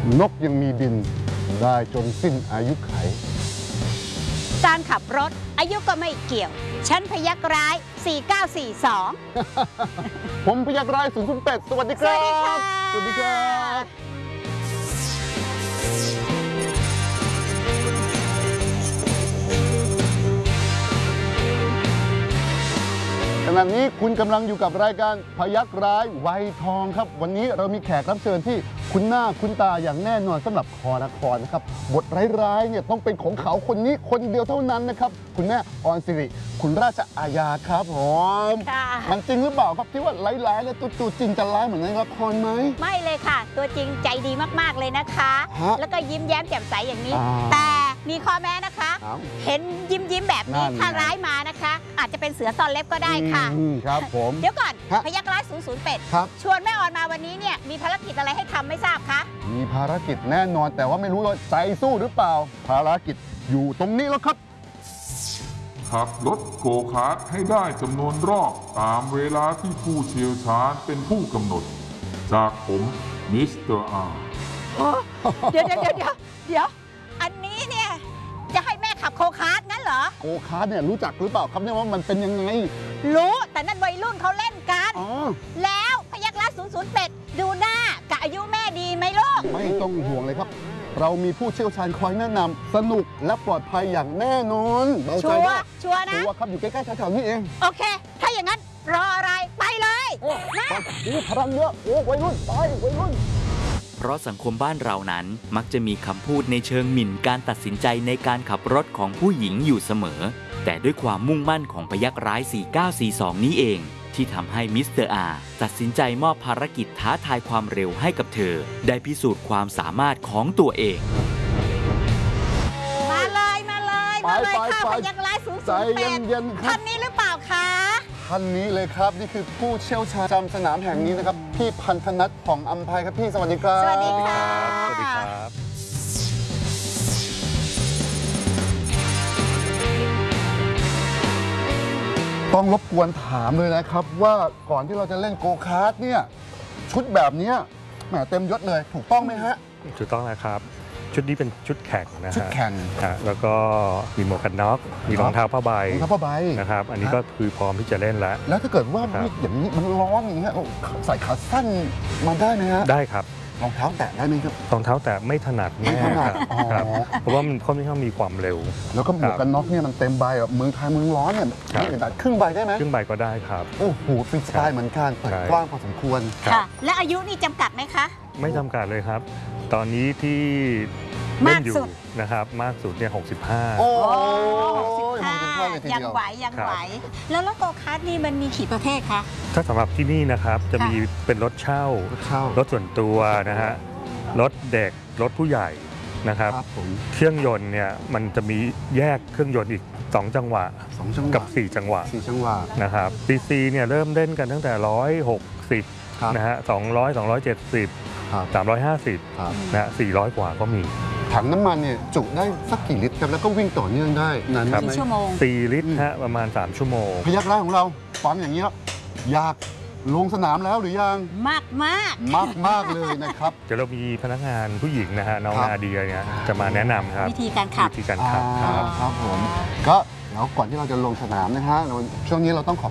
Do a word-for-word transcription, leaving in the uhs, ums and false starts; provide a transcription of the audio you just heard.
นกยังมีบินได้จนสิ้นอายุไขการขับรถอายุก็ไม่เกี่ยวฉันพยักร้ายสี่เก้าสี่สองผมพยักร้ายศูนย์ศูนย์แปดสวัสดีครับสวัสดีครับขณะนี้คุณกำลังอยู่กับรายการพยักร้ายวัยทองครับวันนี้เรามีแขกรับเชิญที่คุ้นหน้าคุ้นตาอย่างแน่นอนสำหรับคอละครนะครับบทร้ายๆเนี่ยต้องเป็นของเขาคนนี้คนเดียวเท่านั้นนะครับคุณแม่ออนสิริคุณราชอาญาครับผมมันจริงหรือเปล่าครับที่ว่าร้ายๆแล้วตัวจริงจะร้ายเหมือนในละครไหมไม่เลยค่ะตัวจริงใจดีมากๆเลยนะคะแล้วก็ยิ้มแย้มแจ่มใสอย่างนี้แต่มีข้อแม้นะคะเห็นยิ้มยิ้มแบบนี้ถ้าร้ายมานะคะอาจจะเป็นเสือตอนเล็บก็ได้ค่ะครับผมเดี๋ยวก่อนพยักร้ายศูนย์ศูนย์แปดชวนแม่ออนมาวันนี้เนี่ยมีภารกิจอะไรให้ทำไม่ทราบคะมีภารกิจแน่นอนแต่ว่าไม่รู้ว่าใจสู้หรือเปล่าภารกิจอยู่ตรงนี้แล้วครับขับรถโกคาร์ทให้ได้จำนวนรอบตามเวลาที่ผู้เชี่ยวชาญเป็นผู้กำหนดจากผมมิสเตอร์อาร์เดี๋ยวเดี๋ยวเดี๋ยวเดี๋ยวอันนี้เนี่ยจะให้แม่ขับโกคาร์ทงั้นเหรอโกคาร์ทเนี่ยรู้จักหรือเปล่าครับเนี่ยว่ามันเป็นยังไงรู้แต่นั่นวัยรุ่นเขาเล่นกันแล้วพยักร้ายศูนย์ศูนย์แปดดูหน้ากับอายุแม่ดีไหมลูกไม่ต้องห่วงเลยครับเรามีผู้เชี่ยวชาญคอยแนะนำสนุกและปลอดภัยอย่างแน่นอนชัวร์ชัวร์นะชัวร์ครับอยู่ใกล้ๆแถวๆนี้เองโอเคถ้าอย่างนั้นรออะไรไปเลยมาโอ้พลังเยอะโอ้วัยรุ่นไปวัยรุ่นเพราะสังคมบ้านเรานั้นมักจะมีคำพูดในเชิงหมิ่นการตัดสินใจในการขับรถของผู้หญิงอยู่เสมอแต่ด้วยความมุ่งมั่นของพยักร้ายสี่เก้าสี่สองนี้เองที่ทำให้มิสเตอร์อาร์ตัดสินใจมอบภารกิจท้าทายความเร็วให้กับเธอได้พิสูจน์ความสามารถของตัวเองมาเลยมาเลยมาเลยค่ะพยักร้ายศูนย์ศูนย์แปดท่านนี้หรือเปล่าคะท่านนี้เลยครับนี่คือผู้เชี่ยวชาญจำสนามแห่งนี้นะครับพี่พันธนัทผ่องอัมภัยครับพี่สวัสดีครับสวัสดีครับสวัสดีครับต้องรบกวนถามเลยนะครับว่าก่อนที่เราจะเล่นโกคาร์ทเนี่ยชุดแบบนี้แหมเต็มยศเลยถูกต้องไหมฮะถูกต้องนะครับชุดนี้เป็นชุดแข่งนะฮะชุดแข่งแล้วก็มีหมวกกันน็อกมีรองเท้าผ้าใบรองเท้าผ้าใบนะครับอันนี้ก็คือพร้อมที่จะเล่นแล้วแล้วถ้าเกิดว่าอย่างนี้มันร้อนอย่างเงี้ยใส่ขาสั้นมาได้ไหมฮะได้ครับรองเท้าแตะได้ไหมครับรองเท้าแตะไม่ถนัดแน่ครับเพราะว่ามันค่อนข้างมีความเร็วแล้วก็หมวกกันน็อกเนี่ยมันเต็มใบแบบเมืองไทยเมืองร้อนเนี่ยไม่ได้ครึ่งใบได้ไหมครึ่งใบก็ได้ครับโอ้โหฟรีสไตล์เหมือนกันเปิดกว้างพอสมควรค่ะและอายุนี่จำกัดไหมคะไม่จำกัดเลยครับตอนนี้ที่เล่นอยู่นะครับมากสุดเนี่ยหกสิบห้าโอ้ยังไหวยังไหวแล้วรถโกคาร์ทนี่มันมีกี่ประเภทคะถ้าสำหรับที่นี่นะครับจะมีเป็นรถเช่ารถส่วนตัวนะฮะรถเด็กรถผู้ใหญ่นะครับเครื่องยนต์เนี่ยมันจะมีแยกเครื่องยนต์อีกสองจังหวะกับสี่จังหวะสี่จังหวะนะครับซีซีเนี่ยเริ่มเล่นกันตั้งแต่หนึ่งร้อยหกสิบนะฮะสองร้อย สองร้อยเจ็ดสิบสามร้อยห้าสิบนะฮะสี่ร้อยกว่าก็มีถังน้ำมันเนี่ยจุได้สักกี่ลิตรครับแล้วก็วิ่งต่อเนื่องได้นานไหมชั่วโมงสี่ลิตรฮะประมาณสามชั่วโมงพยักร้ายของเราฟังอย่างนี้แล้วอยากลงสนามแล้วหรือยังมากมากมากมากเลยนะครับเดี๋ยวเรามีพนักงานผู้หญิงนะฮะน้องนาเดียเนี่ยจะมาแนะนำครับวิธีการขับวิธีการขับครับครับผมก็แล้วก่อนที่เราจะลงสนามนะฮะช่วงนี้เราต้องขอบ